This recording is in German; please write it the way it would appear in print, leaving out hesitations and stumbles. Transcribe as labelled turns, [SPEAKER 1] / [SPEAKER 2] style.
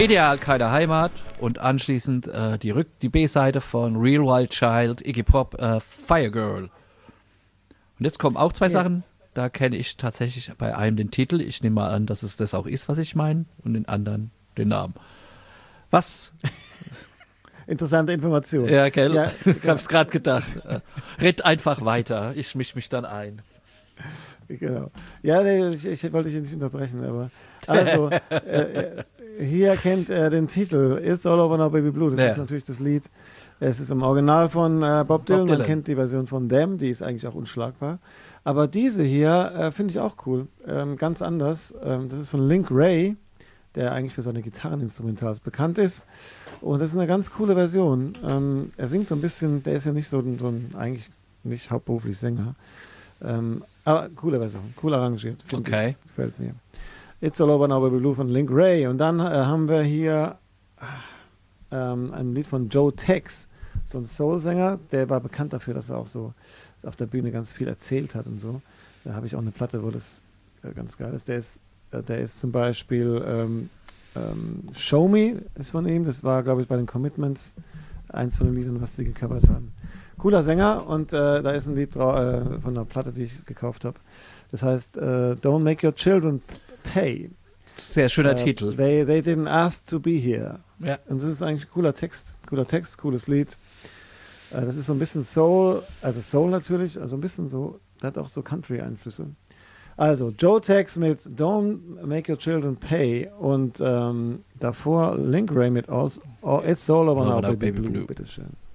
[SPEAKER 1] Ideal keine Heimat und anschließend die B-Seite von Real Wild Child, Iggy Pop, Fire Girl. Und jetzt kommen auch zwei Sachen, da kenne ich tatsächlich bei einem den Titel. Ich nehme mal an, dass es das auch ist, was ich meine, und den anderen den Namen. Was?
[SPEAKER 2] Interessante Information.
[SPEAKER 1] Ja, gell? Ja, ich hab's gerade gedacht. Red einfach weiter, ich misch mich dann ein.
[SPEAKER 2] Genau. Ja, nee, ich wollte dich nicht unterbrechen, aber also, hier kennt er den Titel It's All Over Now Baby Blue. Das ist natürlich das Lied. Es ist im Original von Bob Dylan. Man kennt die Version von Them, die ist eigentlich auch unschlagbar. Aber diese hier finde ich auch cool. Ganz anders. Das ist von Link Ray, der eigentlich für seine Gitarreninstrumentals bekannt ist. Und das ist eine ganz coole Version. Er singt so ein bisschen, der ist ja nicht so ein eigentlich nicht hauptberuflich Sänger. Aber coole Version, cool arrangiert, finde ich. Gefällt mir. It's All Over Now Baby Blue von Link Ray. Und dann haben wir hier ein Lied von Joe Tex, so ein Soul-Sänger, der war bekannt dafür, dass er auch so auf der Bühne ganz viel erzählt hat und so. Da habe ich auch eine Platte, wo das ganz geil ist. Der ist zum Beispiel Show Me ist von ihm. Das war, glaube ich, bei den Commitments eins von den Liedern, was sie gecovert haben. Cooler Sänger und da ist ein Lied von einer Platte, die ich gekauft habe. Das heißt Don't Make Your Children Pay.
[SPEAKER 1] Sehr schöner Titel.
[SPEAKER 2] They didn't ask to be here.
[SPEAKER 1] Ja.
[SPEAKER 2] Und das ist eigentlich ein cooler Text, cooles Lied. Das ist so ein bisschen Soul, also Soul natürlich, also ein bisschen so, das hat auch so Country-Einflüsse. Also Joe Tex mit Don't Make Your Children Pay und davor Link Ray mit It's All Over Now Baby Blue. Bitteschön.